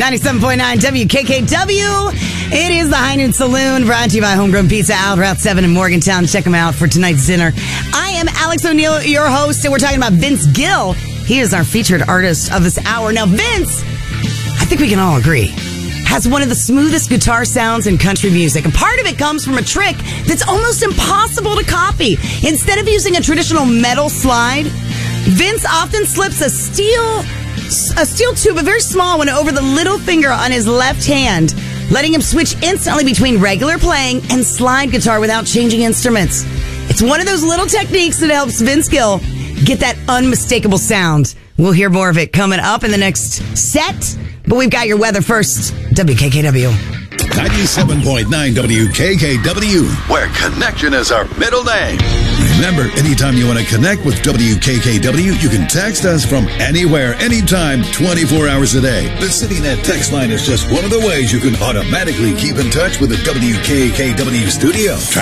97.9 WKKW. It is the High Noon Saloon, brought to you by Homegrown Pizza out Route 7 in Morgantown. Check them out for tonight's dinner. I am Alex O'Neill, your host, and we're talking about Vince Gill. He is our featured artist of this hour. Now, Vince, I think we can all agree, has one of the smoothest guitar sounds in country music. And part of it comes from a trick that's almost impossible to copy. Instead of using a traditional metal slide, Vince often slips a steel tube, a very small one, over the little finger on his left hand, letting him switch instantly between regular playing and slide guitar without changing instruments. It's one of those little techniques that helps Vince Gill get that unmistakable sound. We'll hear more of it coming up in the next set, but we've got your weather first. WKKW. 97.9 WKKW, where connection is our middle name. Remember, anytime you want to connect with WKKW, you can text us from anywhere, anytime, 24 hours a day. The CityNet text line is just one of the ways you can automatically keep in touch with the WKKW studio.